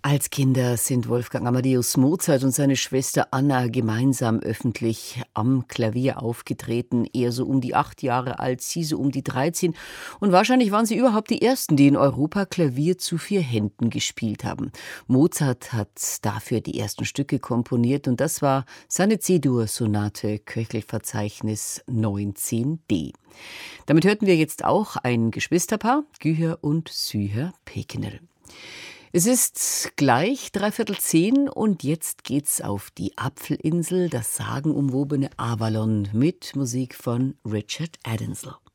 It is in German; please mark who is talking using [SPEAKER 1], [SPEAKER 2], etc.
[SPEAKER 1] Als Kinder sind Wolfgang Amadeus Mozart und seine Schwester Anna gemeinsam öffentlich am Klavier aufgetreten. Er so um die 8 Jahre alt, sie so um die 13. Und wahrscheinlich waren sie überhaupt die Ersten, die in Europa Klavier zu 4 Händen gespielt haben. Mozart hat dafür die ersten Stücke komponiert und das war seine C-Dur-Sonate Köchelverzeichnis 19d. Damit hörten wir jetzt auch ein Geschwisterpaar, Güher und Süher Pekenel. Es ist gleich 9:45 und jetzt geht's auf die Apfelinsel, das sagenumwobene Avalon, mit Musik von Richard Addinsell.